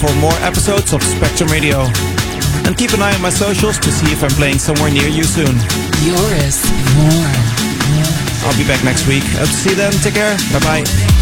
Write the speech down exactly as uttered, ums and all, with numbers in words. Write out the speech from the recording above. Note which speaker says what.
Speaker 1: for more episodes of Spectrum Radio. And keep an eye on my socials to see if I'm playing somewhere near you soon.
Speaker 2: Joris Voorn.
Speaker 1: I'll be back next week. Hope to see you then. Take care. Bye-bye.